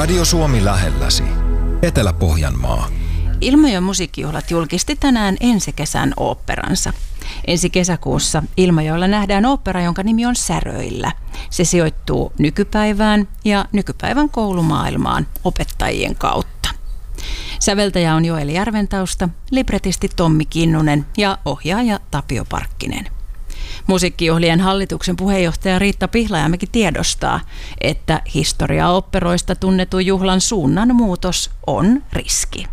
Radio Suomi lähelläsi. Etelä-Pohjanmaa. Ilmajoen musiikkijuhlat julkisti tänään ensi kesän oopperansa. Ensi kesäkuussa Ilmajoella nähdään ooppera, jonka nimi on Säröillä. Se sijoittuu nykypäivään ja nykypäivän koulumaailmaan opettajien kautta. Säveltäjä on Joeli Järventausta, libretisti Tommi Kinnunen ja ohjaaja Tapio Parkkinen. Musiikkijuhlien hallituksen puheenjohtaja Riitta Pihlajamäki tiedostaa, että historiaoopperoista tunnetun juhlan suunnanmuutos on riski.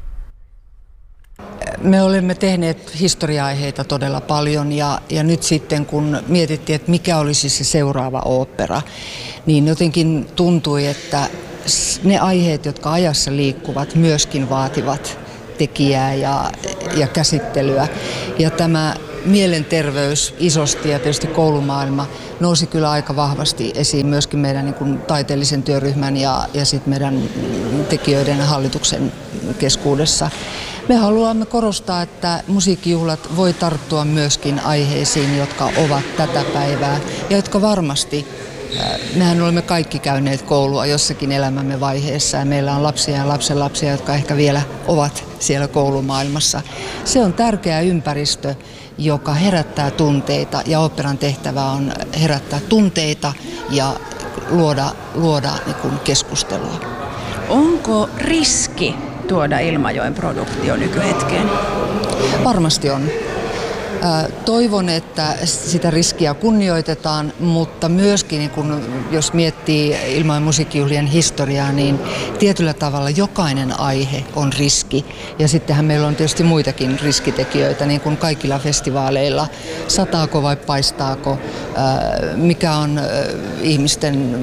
Me olemme tehneet historia-aiheita todella paljon ja nyt sitten kun mietittiin, että mikä olisi se seuraava ooppera, niin jotenkin tuntui, että ne aiheet, jotka ajassa liikkuvat, myöskin vaativat tekijää ja käsittelyä. Ja tämä mielenterveys isosti ja tietysti koulumaailma nousi kyllä aika vahvasti esiin myöskin meidän niin kuin taiteellisen työryhmän ja sitten meidän tekijöiden hallituksen keskuudessa. Me haluamme korostaa, että musiikkijuhlat voi tarttua myöskin aiheisiin, jotka ovat tätä päivää ja jotka varmasti, mehän olemme kaikki käyneet koulua jossakin elämämme vaiheessa ja meillä on lapsia ja lapsenlapsia, jotka ehkä vielä ovat siellä koulumaailmassa. Se on tärkeä ympäristö, joka herättää tunteita ja oopperan tehtävä on herättää tunteita ja luoda niin kuin keskustelua. Onko riski tuoda Ilmajoen produktio nykyhetkeen? Varmasti on. Toivon, että sitä riskiä kunnioitetaan, mutta myöskin niin kun, jos miettii Ilmajoen musiikkijuhlien historiaa, niin tietyllä tavalla jokainen aihe on riski. Ja sittenhän meillä on tietysti muitakin riskitekijöitä, niin kuin kaikilla festivaaleilla. Sataako vai paistaako? Mikä on ihmisten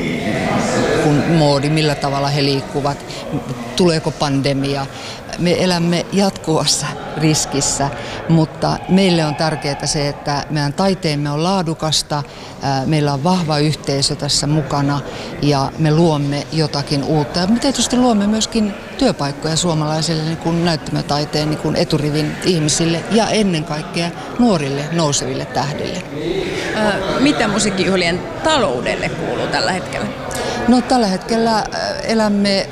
moodi, millä tavalla he liikkuvat? Tuleeko pandemia? Me elämme jatkuvassa riskissä, mutta meille on tärkeää se, että meidän taiteemme on laadukasta, meillä on vahva yhteisö tässä mukana ja me luomme jotakin uutta. Ja me tietysti luomme myöskin työpaikkoja suomalaisille niin kuin näyttämötaiteen niin kuin eturivin ihmisille ja ennen kaikkea nuorille nouseville tähdille. Mitä musiikkijuhlien taloudelle kuuluu tällä hetkellä? No, tällä hetkellä elämme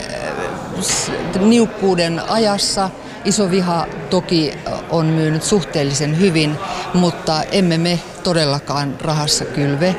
niukkuuden ajassa. Iso Viha toki on myynyt suhteellisen hyvin, mutta emme me todellakaan rahassa kylve.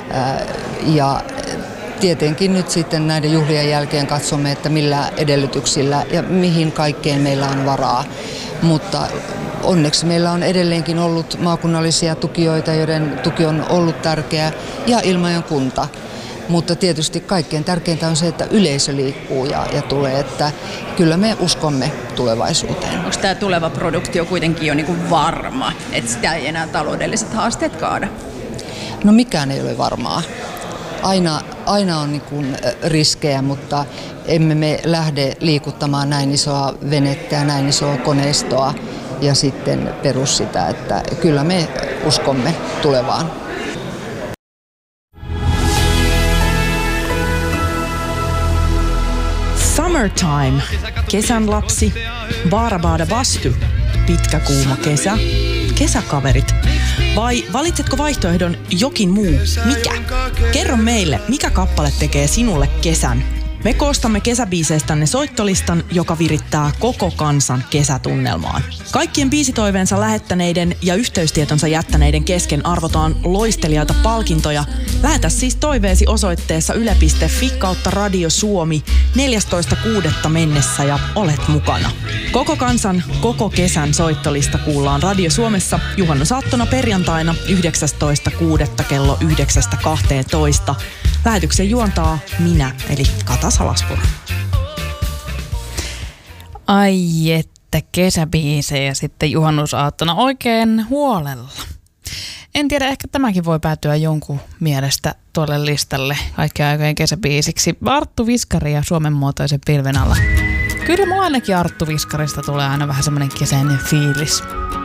Ja tietenkin nyt sitten näiden juhlien jälkeen katsomme, että millä edellytyksillä ja mihin kaikkeen meillä on varaa. Mutta onneksi meillä on edelleenkin ollut maakunnallisia tukijoita, joiden tuki on ollut tärkeä, ja Ilmajoen kunta. Mutta tietysti kaikkein tärkeintä on se, että yleisö liikkuu ja tulee, että kyllä me uskomme tulevaisuuteen. Onko tämä tuleva produktio kuitenkin jo niin kuin varma, että sitä ei enää taloudelliset haasteet kaada? No, mikään ei ole varmaa. Aina on niin kuin riskejä, mutta emme me lähde liikuttamaan näin isoa venettä ja näin isoa koneistoa ja sitten perus sitä, että kyllä me uskomme tulevaan. Summertime, kesän lapsi, Baarabada Bastu, pitkä kuuma kesä, kesäkaverit. Vai valitsetko vaihtoehdon jokin muu? Mikä? Kerro meille, mikä kappale tekee sinulle kesän. Me koostamme kesäbiiseistänne soittolistan, joka virittää koko kansan kesätunnelmaan. Kaikkien biisitoiveensa lähettäneiden ja yhteystietonsa jättäneiden kesken arvotaan loistelijaita palkintoja. Lähetä siis toiveesi osoitteessa yle.fi/Radio Suomi 14.6. mennessä ja olet mukana. Koko kansan, koko kesän soittolista kuullaan Radio Suomessa juhannusaattona perjantaina 19.6. kello 9.12. Lähetyksen juontaa minä, eli Kata Salaspuro. Ai että kesäbiisejä sitten juhannusaattona oikein huolella. En tiedä, ehkä tämäkin voi päätyä jonkun mielestä tuolle listalle kaikkien aikojen kesäbiisiksi. Arttu Viskari ja Suomen muotoisen pilven alla. Kyllä mulla ainakin Arttu Viskarista tulee aina vähän semmoinen kesäinen fiilis.